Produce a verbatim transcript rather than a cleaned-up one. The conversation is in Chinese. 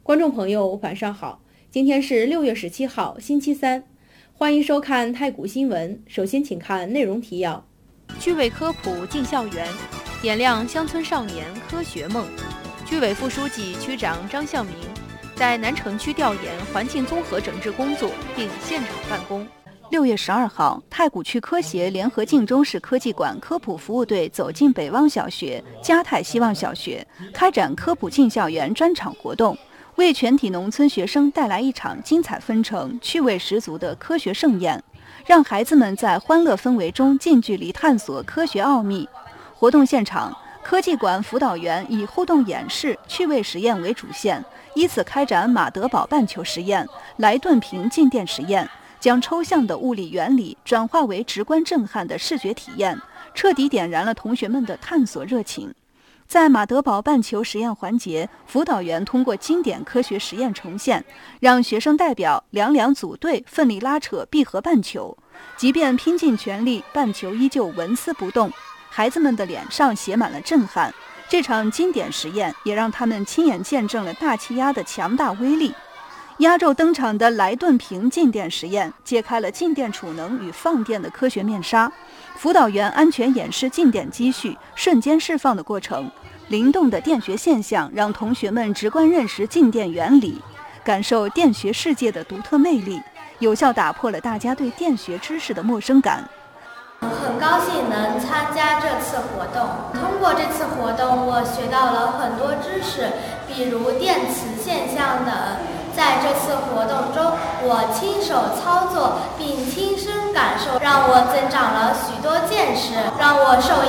观众朋友，晚上好，今天是六月十七号，星期三，欢迎收看太谷新闻。首先，请看内容提要：居委科普进校园，点亮乡村少年科学梦。居委副书记、区长张向明在南城区调研环境综合整治工作，并现场办公。 六月十二号，太谷区科协联合晋中市科技馆科普服务队走进北汪小学、嘉泰希望小学，开展科普进校园专场活动，为全体农村学生带来一场精彩纷呈、趣味十足的科学盛宴，让孩子们在欢乐氛围中近距离探索科学奥秘。活动现场，科技馆辅导员以互动演示、趣味实验为主线，依次开展马德堡半球实验、莱顿瓶静电实验，将抽象的物理原理转化为直观震撼的视觉体验，彻底点燃了同学们的探索热情。在马德堡半球实验环节，辅导员通过经典科学实验重现，让学生代表两两组队奋力拉扯闭合半球，即便拼尽全力，半球依旧纹丝不动，孩子们的脸上写满了震撼。这场经典实验也让他们亲眼见证了大气压的强大威力。压轴登场的莱顿瓶静电实验揭开了静电储能与放电的科学面纱，辅导员安全演示静电积蓄瞬间释放的过程，灵动的电学现象让同学们直观认识静电原理，感受电学世界的独特魅力，有效打破了大家对电学知识的陌生感。 很高兴能参加这次活动，通过这次活动我学到了很多知识，比如电磁现象等。在这次活动中，我亲手操作并亲身感受，让我增长了许多见识，让我受